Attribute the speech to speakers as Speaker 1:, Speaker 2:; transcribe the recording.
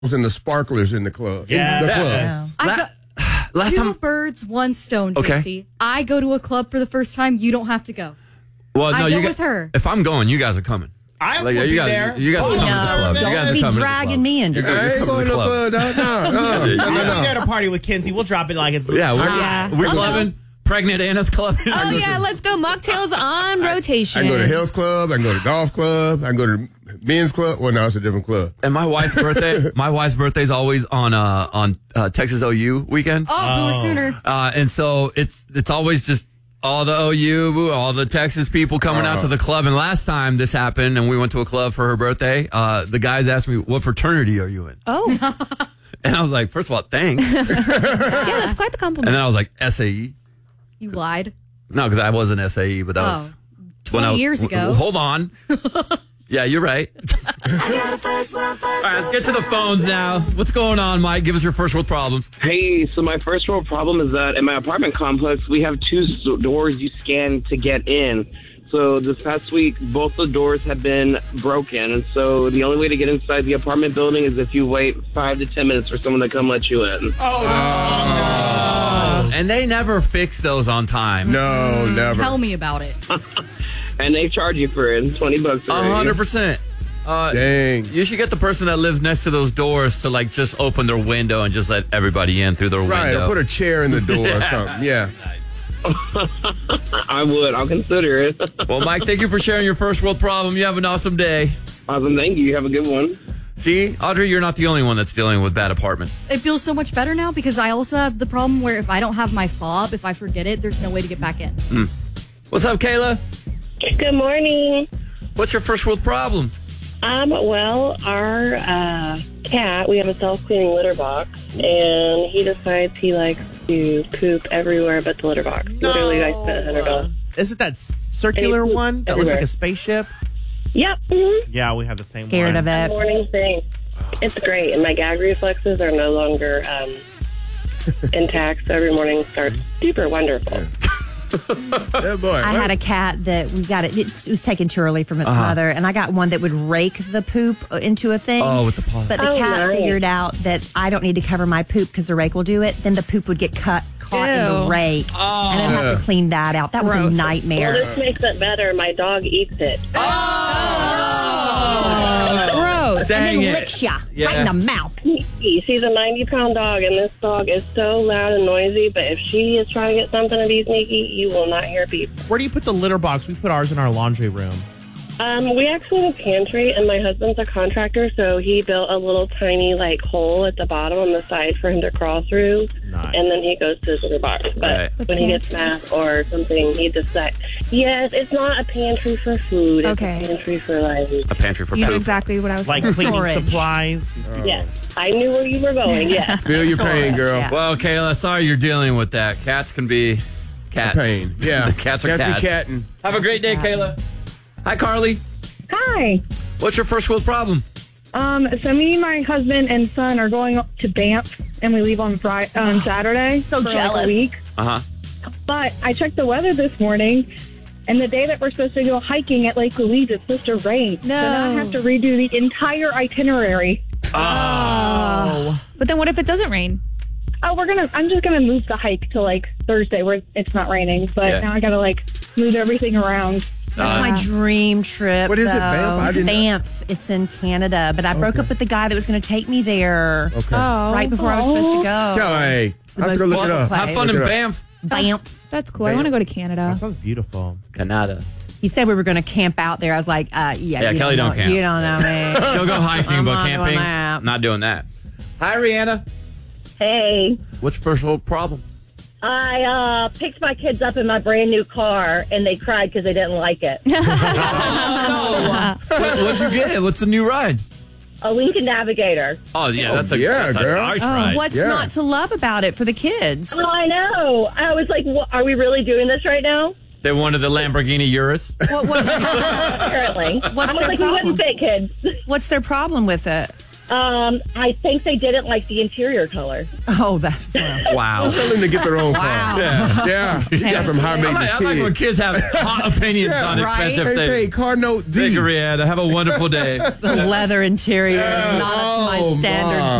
Speaker 1: and the sparklers in the club.
Speaker 2: Yeah.
Speaker 1: In the club.
Speaker 3: Yeah.
Speaker 4: Last
Speaker 3: Two
Speaker 4: time.
Speaker 3: birds, one stone,
Speaker 4: Okay.
Speaker 3: JC. I go to a club for the first time. You don't have to go.
Speaker 4: Well, no,
Speaker 3: I go
Speaker 4: you
Speaker 3: with her.
Speaker 4: If I'm going, you guys are coming.
Speaker 2: I
Speaker 4: Like,
Speaker 2: will
Speaker 4: you
Speaker 2: be
Speaker 4: guys,
Speaker 2: there.
Speaker 4: You guys are coming to the club. You guys
Speaker 5: Don't
Speaker 4: are
Speaker 5: be
Speaker 4: coming to the
Speaker 5: dragging
Speaker 4: club.
Speaker 5: me into
Speaker 1: I
Speaker 5: this.
Speaker 1: ain't going to the club.
Speaker 2: I'll be there to party with Kinsey. We'll drop it like it's...
Speaker 4: Yeah, we're
Speaker 3: I'll
Speaker 4: clubbing. Pregnant Anna's clubbing.
Speaker 6: Oh, yeah, let's go. Mocktails on rotation.
Speaker 1: I can go to health club. I can go to golf club. I can go to men's club. Well, no, it's a different club.
Speaker 4: And my wife's birthday's always on Texas OU weekend.
Speaker 3: Oh, Boomer Sooner.
Speaker 4: And so it's always just all the OU, all the Texas people coming out to the club. And last time this happened and we went to a club for her birthday, the guys asked me, what fraternity are you in?
Speaker 6: Oh.
Speaker 4: And I was like, first of all, thanks. And
Speaker 6: Yeah, that's quite the compliment.
Speaker 4: then I was like, SAE?
Speaker 3: You lied.
Speaker 4: No, because I wasn't SAE, but that was
Speaker 3: 20 years ago.
Speaker 4: Hold on. Yeah, you're right. All right, let's get to the phones now. What's going on, Mike? Give us your first world problems.
Speaker 7: Hey, so my first world problem is that in my apartment complex, we have two doors you scan to get in. So this past week, both the doors have been broken. And so the only way to get inside the apartment building is if you wait 5 to 10 minutes for someone to come let you in.
Speaker 4: And they never fix those on time.
Speaker 1: No, never.
Speaker 3: Tell me about it.
Speaker 7: And they charge you for it, $20 already.
Speaker 4: 100%.
Speaker 1: Dang.
Speaker 4: You should get the person that lives next to those doors to like just open their window and just let everybody in through their
Speaker 1: Right,
Speaker 4: window.
Speaker 1: or put a chair in the door or something. Yeah.
Speaker 7: I would. I'll consider it.
Speaker 4: Well, Mike, thank you for sharing your first world problem. You have an awesome day.
Speaker 7: Awesome. Thank you. Have a good one.
Speaker 4: See, Audrey, you're not the only one that's dealing with bad apartment.
Speaker 3: It feels so much better now because I also have the problem where if I don't have my fob, if I forget it, there's no way to get back in.
Speaker 4: What's up, Kayla?
Speaker 8: Good morning.
Speaker 4: What's your first world problem?
Speaker 8: Well, our cat, we have a self-cleaning litter box, and he decides he likes to poop everywhere but the litter box. Literally, I spent $100.
Speaker 2: Is it that circular one that looks like a spaceship?
Speaker 8: Yep.
Speaker 2: Yeah, we have the same
Speaker 5: Scared
Speaker 2: one.
Speaker 5: of it.
Speaker 8: Morning thing. It's great, and my gag reflexes are no longer intact, so every morning starts super wonderful.
Speaker 1: Yeah, boy.
Speaker 5: I had a cat that we got it was taken too early from its mother, and I got one that would rake the poop into a thing.
Speaker 4: Oh, with the paw.
Speaker 5: But the
Speaker 8: Oh,
Speaker 5: cat
Speaker 8: nice.
Speaker 5: figured out that I don't need to cover my poop because the rake will do it. Then the poop would get caught in the
Speaker 6: Ew.
Speaker 5: rake, and I'd have to clean that out. That was
Speaker 6: Gross.
Speaker 5: a
Speaker 8: Well,
Speaker 5: nightmare.
Speaker 8: this makes it better. My dog eats it.
Speaker 6: Gross.
Speaker 5: And
Speaker 4: Dang
Speaker 5: then
Speaker 4: it.
Speaker 5: licks ya
Speaker 4: Yeah.
Speaker 5: right in the mouth.
Speaker 8: She's a 90-pound dog, and this dog is so loud and noisy, but if she is trying to get something to be sneaky, you will not hear beep.
Speaker 2: Where do you put the litter box? We put ours in our laundry room.
Speaker 8: We actually have a pantry, and my husband's a contractor, so he built a little tiny, hole at the bottom on the side for him to crawl through,
Speaker 2: Nice.
Speaker 8: and then he goes to his litter box. But
Speaker 4: Right.
Speaker 8: when he gets math or something, he decides, yes, it's not a pantry for food. It's
Speaker 6: Okay.
Speaker 8: a pantry for,
Speaker 4: A pantry for
Speaker 6: You know
Speaker 4: poop.
Speaker 6: exactly what I was
Speaker 2: Like
Speaker 6: thinking.
Speaker 2: cleaning
Speaker 5: Storage.
Speaker 2: supplies.
Speaker 8: yes. I knew where you were going, yes.
Speaker 1: Feel your pain, girl.
Speaker 5: Yeah.
Speaker 4: Well, Kayla, sorry you're dealing with that. Cats can be cats.
Speaker 1: Pain. Yeah.
Speaker 4: The cats are
Speaker 1: Be
Speaker 4: cats.
Speaker 1: catting.
Speaker 4: Have a great day, Kayla. Hi, Carly.
Speaker 9: Hi.
Speaker 4: What's your first world problem?
Speaker 9: So me, my husband, and son are going up to Banff, and we leave on Saturday.
Speaker 5: So
Speaker 9: for
Speaker 5: jealous.
Speaker 9: a week.
Speaker 4: Uh-huh.
Speaker 9: But I checked the weather this morning, and the day that we're supposed to go hiking at Lake Louise, it's supposed to rain.
Speaker 6: No.
Speaker 9: So now I have to redo the entire itinerary.
Speaker 4: Oh.
Speaker 6: But then what if it doesn't rain?
Speaker 9: Oh, I'm just gonna move the hike to Thursday where it's not raining. But
Speaker 4: Yeah.
Speaker 9: now I gotta move everything around.
Speaker 5: That's my dream trip.
Speaker 1: What is it,
Speaker 5: though.
Speaker 1: Banff? I didn't know.
Speaker 5: Banff. It's in Canada, but I broke up with the guy that was going to take me there
Speaker 1: Okay.
Speaker 5: right before I was supposed to go.
Speaker 1: Kelly,
Speaker 5: the
Speaker 1: I have to go
Speaker 5: most
Speaker 1: look it up.
Speaker 5: wonderful
Speaker 4: Have fun
Speaker 1: Look
Speaker 4: in
Speaker 1: it up.
Speaker 4: Banff,
Speaker 5: Banff.
Speaker 6: That's cool. I want to go to Canada.
Speaker 2: That sounds beautiful.
Speaker 4: Canada.
Speaker 5: He said we were going to camp out there. I was like, yeah, you
Speaker 4: Kelly don't
Speaker 5: know,
Speaker 4: camp.
Speaker 5: You don't know me.
Speaker 4: She'll go hiking,
Speaker 5: I'm
Speaker 4: but
Speaker 5: not doing
Speaker 4: camping,
Speaker 5: that.
Speaker 4: not doing that. Hi, Rihanna.
Speaker 8: Hey.
Speaker 4: What's your first world problem?
Speaker 8: I picked my kids up in my brand new car, and they cried because they didn't like it.
Speaker 4: What'd you get? What's the new ride?
Speaker 8: A Lincoln Navigator.
Speaker 4: Oh, yeah, that's a
Speaker 1: yeah, girl.
Speaker 4: nice ride.
Speaker 5: What's
Speaker 1: Yeah.
Speaker 5: not to love about it for the kids?
Speaker 8: Oh, I know. I was like, are we really doing this right now?
Speaker 4: They wanted the Lamborghini Urus.
Speaker 5: What,
Speaker 8: Apparently.
Speaker 5: What's
Speaker 8: I was
Speaker 5: their
Speaker 8: like,
Speaker 5: problem?
Speaker 8: we wouldn't fit kids.
Speaker 5: what's their problem with it?
Speaker 9: I think they didn't like the interior color.
Speaker 5: Oh, that's
Speaker 4: Wow.
Speaker 1: Tell them to get their own car.
Speaker 4: Yeah.
Speaker 1: Yeah. You got some high
Speaker 4: I
Speaker 1: maintenance
Speaker 4: like when kids have hot opinions on expensive
Speaker 1: Hey,
Speaker 4: things.
Speaker 1: hey, car note D.
Speaker 4: Thank you, Rihanna. Have a wonderful day.
Speaker 5: the leather interior is not up to my
Speaker 1: Oh,
Speaker 5: standards.
Speaker 1: my.